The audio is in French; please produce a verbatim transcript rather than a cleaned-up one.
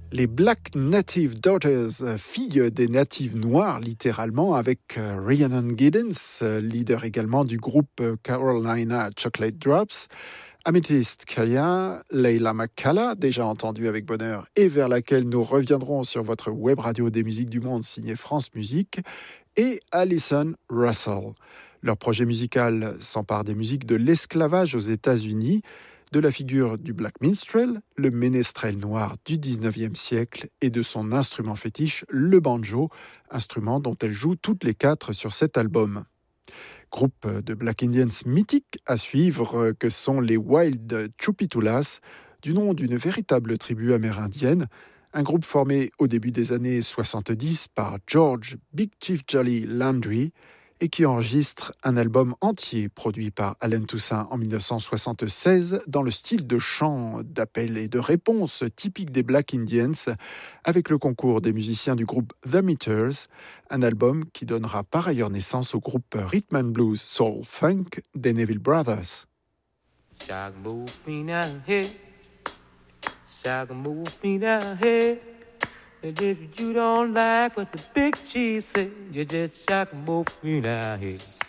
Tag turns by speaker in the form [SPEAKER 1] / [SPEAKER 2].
[SPEAKER 1] Les Black Native Daughters, filles des natives noirs littéralement, avec Rhiannon Giddens, leader également du groupe Carolina Chocolate Drops, Amethyst Kaya, Leila McCalla, déjà entendue avec bonheur et vers laquelle nous reviendrons sur votre web radio des musiques du monde signée France Musique, et Alison Russell. Leur projet musical s'empare des musiques de l'esclavage aux États-Unis, de la figure du Black Minstrel, le ménestrel noir du dix-neuvième siècle, et de son instrument fétiche, le banjo, instrument dont elles jouent toutes les quatre sur cet album. Groupe de Black Indians mythiques à suivre que sont les Wild Tchoupitoulas, du nom d'une véritable tribu amérindienne, un groupe formé au début des années soixante-dix par George Big Chief Jolly Landry, et qui enregistre un album entier produit par Allen Toussaint en dix-neuf cent soixante-seize dans le style de chant, d'appel et de réponse typique des Black Indians, avec le concours des musiciens du groupe The Meters, un album qui donnera par ailleurs naissance au groupe Rhythm and Blues Soul Funk des Neville Brothers.
[SPEAKER 2] And if you don't like what the big chief said, you just shock both feet out here.